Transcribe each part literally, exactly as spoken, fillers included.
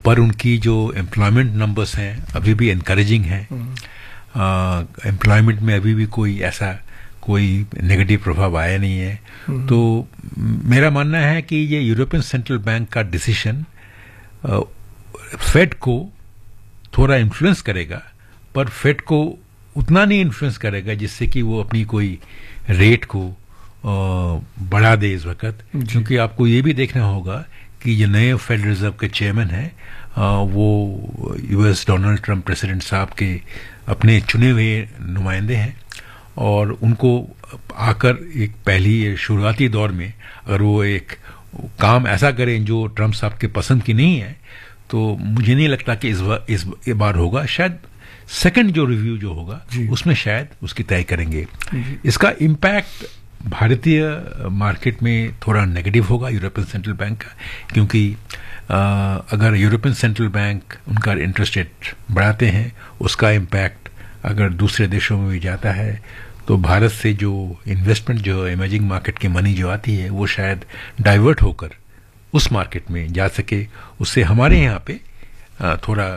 पर उनकी जो एम्प्लॉयमेंट नंबर्स हैं अभी भी इनकरेजिंग हैं. एम्प्लॉयमेंट में अभी भी कोई ऐसा कोई नेगेटिव प्रभाव आया नहीं है. तो मेरा मानना है कि ये यूरोपियन सेंट्रल बैंक का डिसीजन फेड को थोड़ा इन्फ्लुएंस करेगा, पर फेड को उतना नहीं इन्फ्लुएंस करेगा जिससे कि वो अपनी कोई रेट को बढ़ा दे इस वक्त. क्योंकि आपको ये भी देखना होगा कि ये नए फेडरल रिजर्व के चेयरमैन हैं वो यूएस डोनाल्ड ट्रंप प्रेसिडेंट साहब के अपने चुने हुए नुमाइंदे हैं, और उनको आकर एक पहली शुरुआती दौर में अगर वो एक काम ऐसा करें जो ट्रंप साहब के पसंद की नहीं है, तो मुझे नहीं लगता कि इस बार इस बार होगा. शायद सेकंड जो रिव्यू जो होगा उसमें शायद उसकी तय करेंगे. इसका इम्पैक्ट भारतीय मार्केट में थोड़ा नेगेटिव होगा यूरोपियन सेंट्रल बैंक का, क्योंकि आ, अगर यूरोपियन सेंट्रल बैंक उनका इंटरेस्ट रेट बढ़ाते हैं, उसका इम्पैक्ट अगर दूसरे देशों में भी जाता है तो भारत से जो इन्वेस्टमेंट जो इमर्जिंग मार्केट की मनी जो आती है वो शायद डाइवर्ट होकर उस मार्केट में जा सके. उससे हमारे यहाँ पे थोड़ा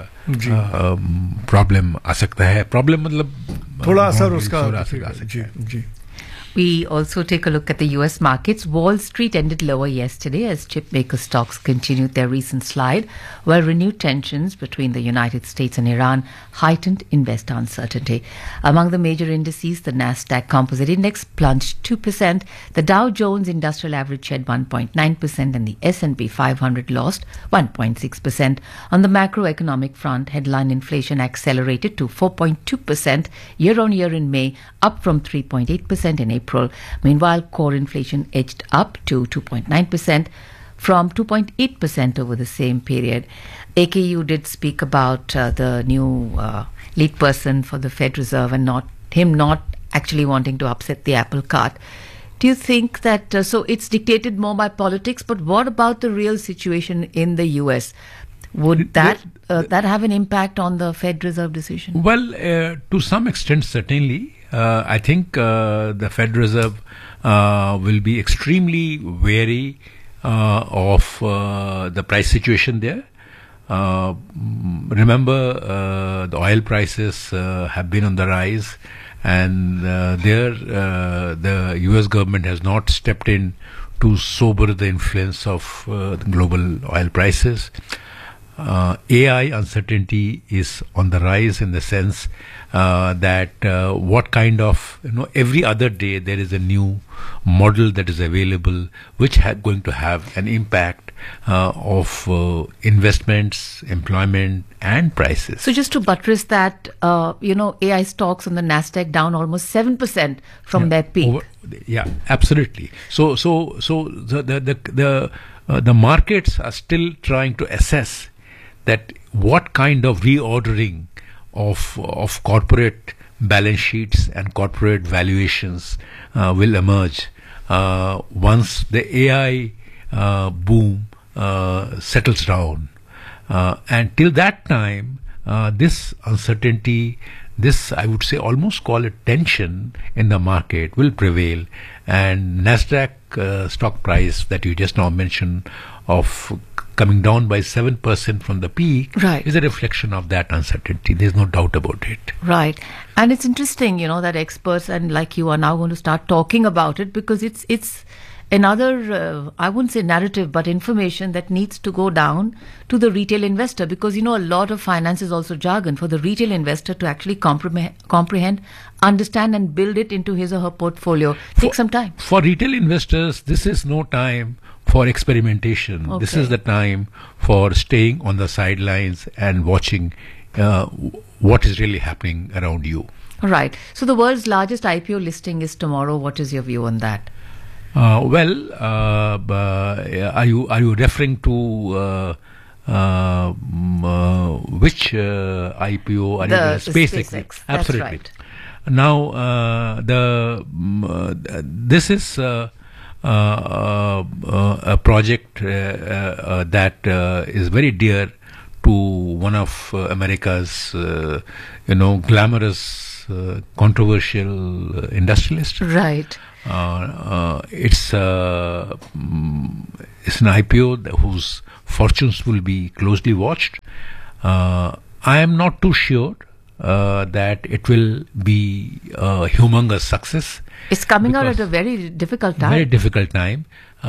प्रॉब्लम आ सकता है. प्रॉब्लम मतलब थोड़ा असर उसका थोड़ा असर आ सकता है. जी. We also take a look at the U S markets. Wall Street ended lower yesterday as chipmaker stocks continued their recent slide, while renewed tensions between the United States and Iran heightened investor uncertainty. Among the major indices, the Nasdaq Composite Index plunged two percent, the Dow Jones Industrial Average shed one point nine percent, and the S and P five hundred lost one point six percent. On the macroeconomic front, headline inflation accelerated to four point two percent year-on-year in May, up from three point eight percent in April. April. Meanwhile, core inflation edged up to two point nine percent from two point eight percent over the same period. A K U did speak about uh, the new uh, lead person for the Fed Reserve and not him not actually wanting to upset the apple cart. Do you think that, uh, so it's dictated more by politics, but what about the real situation in the U S? Would that uh, that have an impact on the Fed Reserve decision? Well, uh, to some extent, certainly. Uh, I think uh, the Fed Reserve uh, will be extremely wary uh, of uh, the price situation there. Uh, remember, uh, the oil prices uh, have been on the rise, and uh, there uh, the U S government has not stepped in to sober the influence of uh, the global oil prices. Uh, A I uncertainty is on the rise in the sense uh, that uh, what kind of, you know, every other day there is a new model that is available which is going to have an impact uh, of uh, investments, employment and prices. So just to buttress that, uh, you know, A I stocks on the Nasdaq down almost seven percent from yeah, their peak. Over, yeah, absolutely. So, so, so the, the, the, the, uh, the markets are still trying to assess that what kind of reordering of of corporate balance sheets and corporate valuations uh, will emerge uh, once the A I uh, boom uh, settles down. Uh, and till that time, uh, this uncertainty, this I would say almost call it tension in the market will prevail, and Nasdaq uh, stock price that you just now mentioned of coming down by seven percent from the peak right. is a reflection of that uncertainty. There's no doubt about it. Right. And it's interesting, you know, that experts and like you are now going to start talking about it, because it's it's another, uh, I wouldn't say narrative, but information that needs to go down to the retail investor, because, you know, a lot of finance is also jargon for the retail investor to actually comprehend, comprehend understand and build it into his or her portfolio. Take for, some time. For retail investors, this is no time for experimentation. Okay. This is the time for staying on the sidelines and watching uh, what is really happening around you. Right. So the world's largest I P O listing is tomorrow. What is your view on that? Uh, well, uh, uh, are you are you referring to uh, uh, uh, which uh, I P O? Are the, you the SpaceX? SpaceX. Absolutely. That's right. Now, uh, the um, uh, this is uh, uh, uh, a project uh, uh, that uh, is very dear to one of uh, America's, uh, you know, glamorous, uh, controversial uh, industrialist. Right. Uh, uh, it's uh, mm, it's an I P O whose fortunes will be closely watched. Uh, I am not too sure uh, that it will be a humongous success. It's coming out at a very difficult time. Very difficult time.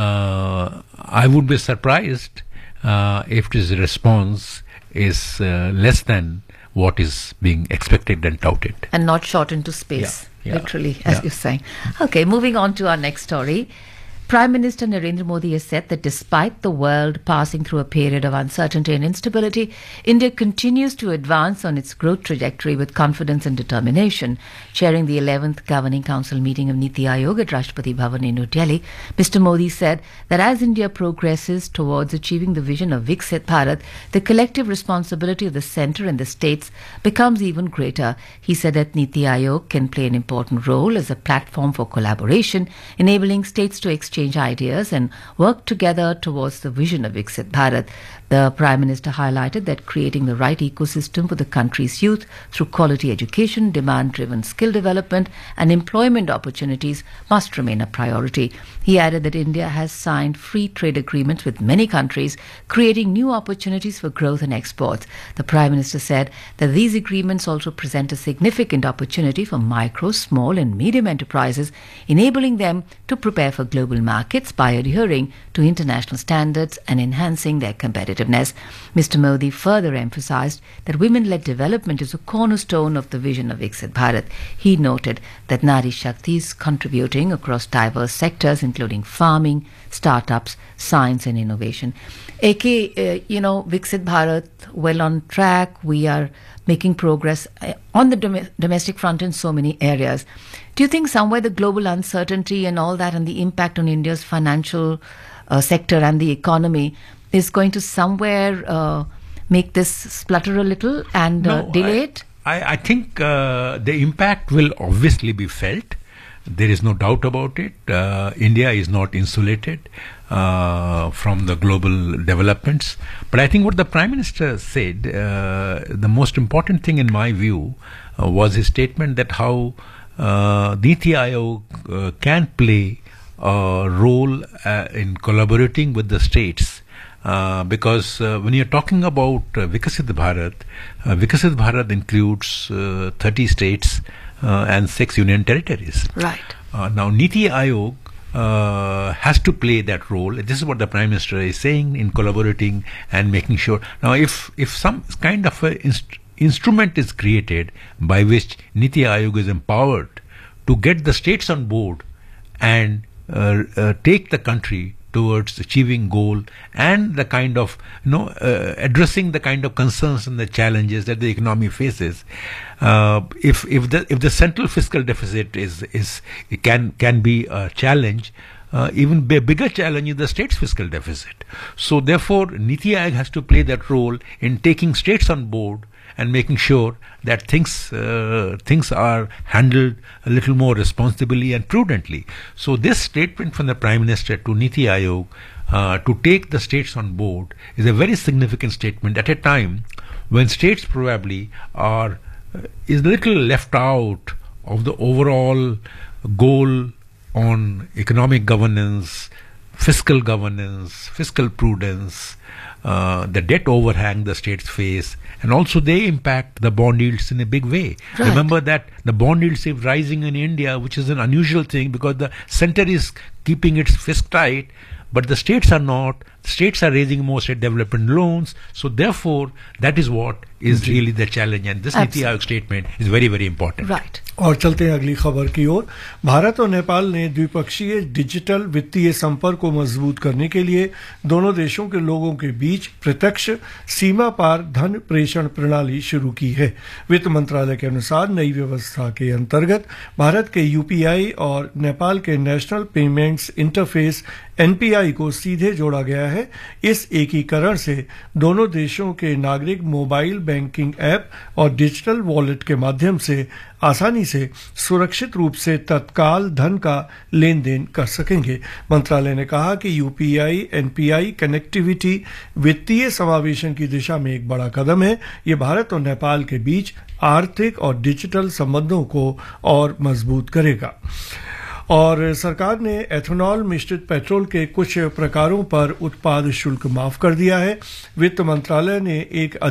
Uh, I would be surprised uh, if this response is uh, less than what is being expected and touted. And not shot into space, yeah, yeah, literally, as yeah. you're saying. Okay, moving on to our next story. Prime Minister Narendra Modi has said that despite the world passing through a period of uncertainty and instability, India continues to advance on its growth trajectory with confidence and determination. Chairing the eleventh Governing Council meeting of Niti Aayog at Rashtrapati Bhavan in New Delhi, Mister Modi said that as India progresses towards achieving the vision of Viksit Bharat, the collective responsibility of the centre and the states becomes even greater. He said that Niti Aayog can play an important role as a platform for collaboration, enabling states to exchange ideas and work together towards the vision of Viksit Bharat. The Prime Minister highlighted that creating the right ecosystem for the country's youth through quality education, demand-driven skill development and employment opportunities must remain a priority. He added that India has signed free trade agreements with many countries, creating new opportunities for growth and exports. The Prime Minister said that these agreements also present a significant opportunity for micro, small and medium enterprises, enabling them to prepare for global markets by adhering to international standards and enhancing their competitiveness. Mister Modi further emphasized that women-led development is a cornerstone of the vision of Viksit Bharat. He noted that Nari Shakti is contributing across diverse sectors, including farming, startups, science and innovation. A K, uh, you know, Viksit Bharat, well on track. We are making progress on the dom- domestic front in so many areas. Do you think somewhere the global uncertainty and all that and the impact on India's financial uh, sector and the economy is going to somewhere uh, make this splutter a little and uh, No, delay I, it? I, I think uh, the impact will obviously be felt. There is no doubt about it. Uh, India is not insulated uh, from the global developments. But I think what the Prime Minister said, uh, the most important thing in my view uh, was his statement that how uh, Niti Aayog uh, can play a role uh, in collaborating with the states. Uh, because uh, when you're talking about uh, Viksit Bharat, uh, Viksit Bharat includes uh, thirty states uh, and six union territories. Right. Uh, now, Niti Aayog uh, has to play that role. This is what the Prime Minister is saying in collaborating and making sure. Now, if if some kind of a inst- instrument is created by which Niti Aayog is empowered to get the states on board and uh, uh, take the country towards achieving goal and the kind of, you know, uh, addressing the kind of concerns and the challenges that the economy faces. Uh, if if the if the central fiscal deficit is is it can can be a challenge, uh, even a bigger challenge is the state's fiscal deficit. So therefore, Niti Aayog has to play that role in taking states on board and making sure that things uh, things are handled a little more responsibly and prudently. So this statement from the Prime Minister to Niti Aayog uh, to take the states on board is a very significant statement at a time when states probably are uh, is a little left out of the overall goal on economic governance, fiscal governance, fiscal prudence, uh, the debt overhang the states face, and also they impact the bond yields in a big way. Right. Remember that the bond yields is rising in India, which is an unusual thing because the center is keeping its fist tight, but the states are not. States are raising more state development loans, so therefore that is what is mm-hmm. really the challenge, and this Niti Aayog statement is very very important. Right. और चलते हैं अगली खबर की ओर। भारत और नेपाल ने द्विपक्षीय digital वित्तीय संपर्क को मजबूत करने के लिए दोनों देशों के लोगों के बीच प्रत्यक्ष सीमा पार धन प्रेषण प्रणाली शुरू की है। वित्त मंत्रालय के अनुसार नई व्यवस्था के अंतर्गत भारत के यूपीआई और नेपाल के नेशनल पेमेंट्स इंटरफेस एनपीआई को सीधे जोड़ा गया है। इस एकीकरण से दोनों देशों के नागरिक मोबाइल बैंकिंग ऐप और डिजिटल वॉलेट के माध्यम से आसानी से सुरक्षित रूप से तत्काल धन का लेन देन कर सकेंगे। मंत्रालय ने कहा कि यूपीआई एनपीआई कनेक्टिविटी वित्तीय समावेशन की दिशा में एक बड़ा कदम है। ये भारत और नेपाल के बीच आर्थिक और डिजिटल संबंधों को और मजबूत करेगा। और सरकार ने एथेनॉल मिश्रित पेट्रोल के कुछ प्रकारों पर उत्पाद शुल्क माफ कर दिया है। वित्त मंत्रालय ने एक